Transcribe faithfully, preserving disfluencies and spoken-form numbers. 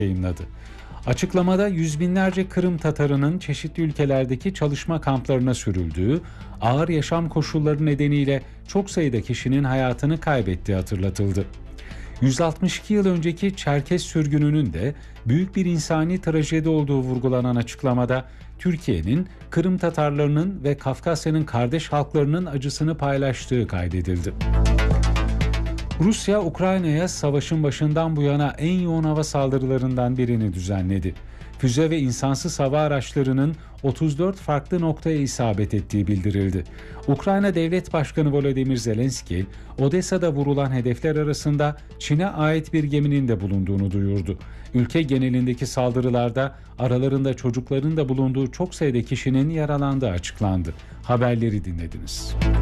yayımladı. Açıklamada yüz binlerce Kırım Tatarının çeşitli ülkelerdeki çalışma kamplarına sürüldüğü, ağır yaşam koşulları nedeniyle çok sayıda kişinin hayatını kaybettiği hatırlatıldı. yüz altmış iki yıl önceki Çerkes sürgününün de büyük bir insani trajedi olduğu vurgulanan açıklamada, Türkiye'nin Kırım Tatarlarının ve Kafkasya'nın kardeş halklarının acısını paylaştığı kaydedildi. Rusya, Ukrayna'ya savaşın başından bu yana en yoğun hava saldırılarından birini düzenledi. Füze ve insansız hava araçlarının otuz dört farklı noktaya isabet ettiği bildirildi. Ukrayna Devlet Başkanı Volodymyr Zelenski, Odessa'da vurulan hedefler arasında Çin'e ait bir geminin de bulunduğunu duyurdu. Ülke genelindeki saldırılarda aralarında çocukların da bulunduğu çok sayıda kişinin yaralandığı açıklandı. Haberleri dinlediniz.